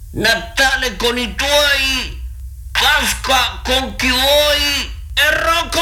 Natale con i tuoi, Pasqua con chi vuoi e Rocco